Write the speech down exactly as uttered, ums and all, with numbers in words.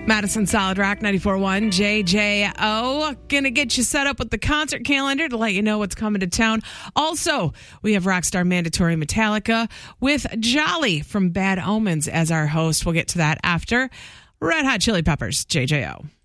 Madison Solid Rock ninety-four point one, J J O. Gonna get you set up with the concert calendar to let you know what's coming to town. Also, we have Rockstar Mandatory Metallica with Jolly from Bad Omens as our host. We'll get to that after Red Hot Chili Peppers, J J O.